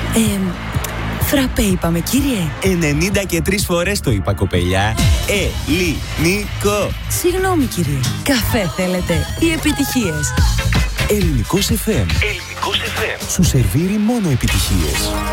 Φραπέ είπαμε, κύριε. 90 και 3 φορές το είπα, κοπελιά. Ελληνικό. Συγγνώμη, κύριε. Καφέ θέλετε ή επιτυχίες? Ελληνικός FM. Σου σερβίρει μόνο επιτυχίες.